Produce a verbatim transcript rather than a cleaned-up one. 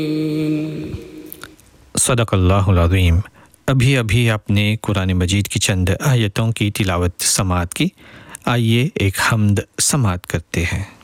सदक़ल्लाहुल अज़ीम। अभी अभी आपने कुरान मजीद की चंद आयतों की तिलावत समाअत की। आइए एक हम्द समाअत करते हैं।